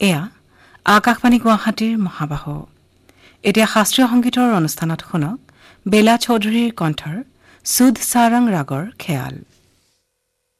এয়া আকাশবাণী গুৱাহাটীৰ মহাবাহু এতিয়া শাস্ত্ৰীয় সংগীতৰ অনুষ্ঠানত শুনক বেলা চৌধুৰীৰ কণ্ঠৰ সুধ সাৰং ৰাগৰ খেয়াল